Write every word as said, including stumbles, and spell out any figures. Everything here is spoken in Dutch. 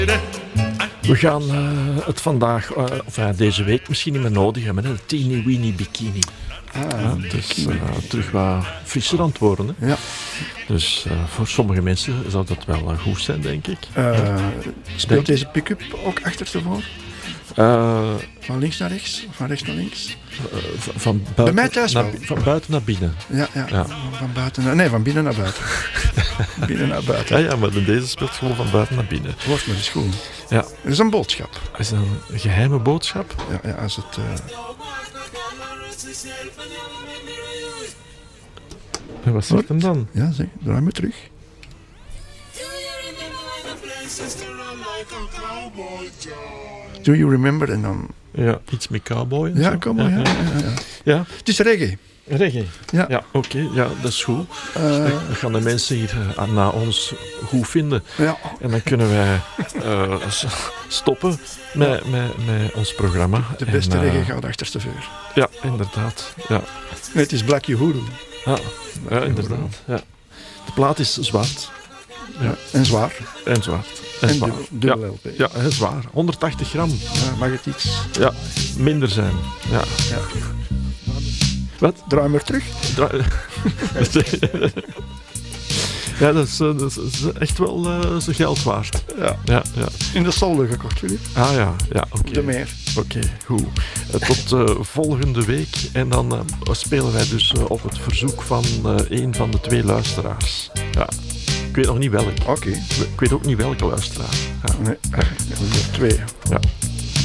We gaan uh, het vandaag, uh, of uh, deze week misschien niet meer nodig hebben, hè? De teeny weeny bikini. Ah, ja, het is uh, terug wat frisser aan het worden. Hè? Ja. Dus uh, voor sommige mensen zou dat wel uh, goed zijn, denk ik. Uh, ja. Speelt denk deze pick-up ook achterstevoren? Uh, van links naar rechts? Of van rechts naar links? Uh, van, van, buiten Bij mij thuis naar, wel. Van buiten naar binnen. Ja, ja. ja. Van buiten naar... Nee, van binnen naar buiten. binnen naar buiten. Ja, ja, maar deze speelt gewoon van buiten naar binnen. Wordt maar eens goed. Ja. Dat is een boodschap. Is dat een geheime boodschap? Ja, ja als het... Uh... En wat zegt hem dan? Ja, zeg, draai me terug. Do you remember? En dan... Ja, iets met cowboy. Ja, cowboy, ja. Ja, ja, ja. ja. Het is reggae. Reggae? Ja. Ja, oké, okay, ja, dat is goed. Uh, dan gaan de mensen hier uh, na ons goed vinden. Ja. En dan kunnen wij uh, stoppen met, met, met ons programma. De beste en, uh, reggae gaat achterstevoren. Ja, inderdaad. Ja. Nee, het is Black Uhuru. Ah, ja, inderdaad. Ja. De plaat is zwart. Ja. Ja. En zwaar. En zwart. En, en zwaar. dubbel, dubbel ja. L P. Ja, en zwaar. honderdtachtig gram. Ja, mag het iets... Ja, minder zijn. Ja. Ja. Wat? Draai maar terug. Draai... ja, dat is, dat is echt wel uh, zijn geld waard. Ja. Ja, ja. In de solde gekocht, Filip. Ah ja, ja oké. Okay. De meer. Oké, okay, goed. Uh, tot uh, volgende week. En dan uh, spelen wij dus uh, op het verzoek van uh, een van de twee luisteraars. Ja. Ik weet nog niet welke. Oké. Okay. Ik weet ook niet welke luisteraar. Ja. Nee, er twee. Ja.